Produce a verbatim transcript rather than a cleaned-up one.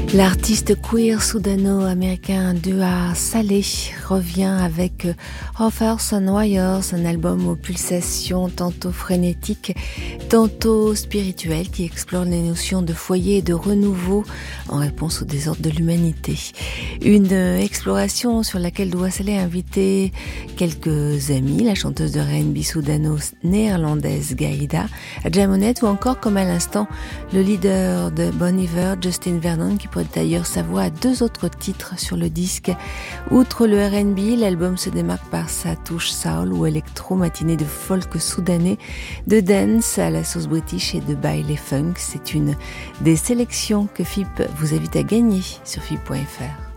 L'artiste queer soudano-américain Dua Saleh revient avec Offers and Wires, un album aux pulsations tantôt frénétiques, tantôt spirituelles, qui explore les notions de foyer et de renouveau en réponse au désordre de l'humanité. Une exploration sur laquelle Dua Saleh a invité quelques amis, la chanteuse de R and B soudano-néerlandaise Gaïda, Adja Monet, ou encore, comme à l'instant, le leader de Bon Iver, Justin Vernon, qui prête d'ailleurs sa voix à deux autres titres sur le disque. Outre le R and B, l'album se démarque par sa touche soul ou électro, matinée de folk soudanais, de dance à la sauce british et de baile funk. C'est une des sélections que F I P vous invite à gagner sur F I P point F R.